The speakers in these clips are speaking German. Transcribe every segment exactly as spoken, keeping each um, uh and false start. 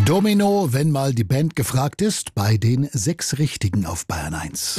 Domino, wenn mal die Band gefragt ist, bei den sechs Richtigen auf Bayern eins.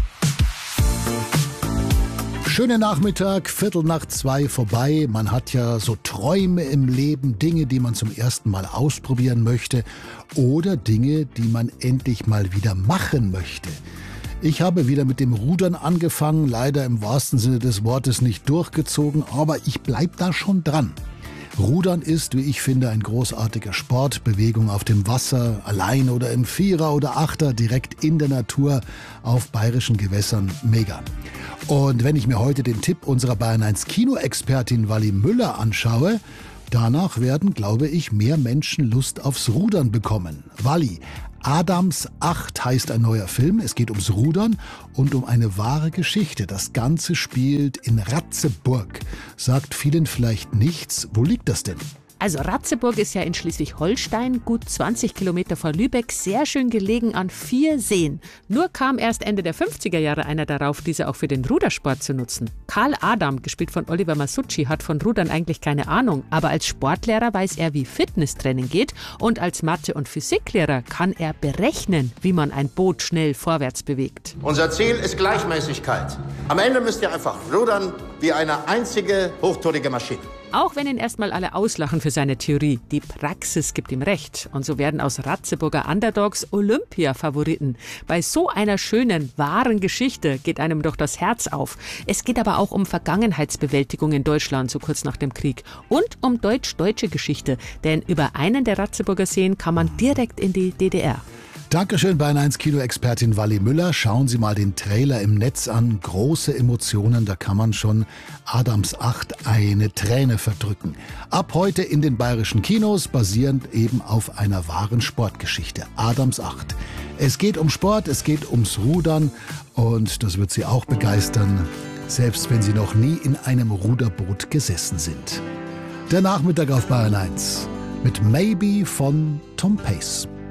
Schöner Nachmittag, Viertel nach zwei vorbei. Man hat ja so Träume im Leben, Dinge, die man zum ersten Mal ausprobieren möchte oder Dinge, die man endlich mal wieder machen möchte. Ich habe wieder mit dem Rudern angefangen, leider im wahrsten Sinne des Wortes nicht durchgezogen, aber ich bleib da schon dran. Rudern ist, wie ich finde, ein großartiger Sport. Bewegung auf dem Wasser, allein oder im Vierer oder Achter, direkt in der Natur, auf bayerischen Gewässern, mega. Und wenn ich mir heute den Tipp unserer Bayern eins Kinoexpertin Wally Müller anschaue, danach werden, glaube ich, mehr Menschen Lust aufs Rudern bekommen. Wally, Adams acht heißt ein neuer Film. Es geht ums Rudern und um eine wahre Geschichte. Das Ganze spielt in Ratzeburg. Sagt vielen vielleicht nichts. Wo liegt das denn? Also Ratzeburg ist ja in Schleswig-Holstein, gut zwanzig Kilometer vor Lübeck, sehr schön gelegen an vier Seen. Nur kam erst Ende der fünfziger Jahre einer darauf, diese auch für den Rudersport zu nutzen. Karl Adam, gespielt von Oliver Masucci, hat von Rudern eigentlich keine Ahnung, aber als Sportlehrer weiß er, wie Fitnesstraining geht und als Mathe- und Physiklehrer kann er berechnen, wie man ein Boot schnell vorwärts bewegt. Unser Ziel ist Gleichmäßigkeit. Am Ende müsst ihr einfach rudern wie eine einzige hochtonige Maschine. Auch wenn ihn erstmal alle auslachen für seine Theorie, die Praxis gibt ihm recht. Und so werden aus Ratzeburger Underdogs Olympia-Favoriten. Bei so einer schönen, wahren Geschichte geht einem doch das Herz auf. Es geht aber auch um Vergangenheitsbewältigung in Deutschland, so kurz nach dem Krieg. Und um deutsch-deutsche Geschichte, denn über einen der Ratzeburger Seen kann man direkt in die D D R. Dankeschön, Bayern eins Kinoexpertin Wally Müller. Schauen Sie mal den Trailer im Netz an. Große Emotionen, da kann man schon Adams acht eine Träne verdrücken. Ab heute in den bayerischen Kinos, basierend eben auf einer wahren Sportgeschichte. Adams acht. Es geht um Sport, es geht ums Rudern und das wird Sie auch begeistern, selbst wenn Sie noch nie in einem Ruderboot gesessen sind. Der Nachmittag auf Bayern eins mit Maybe von Tom Pace.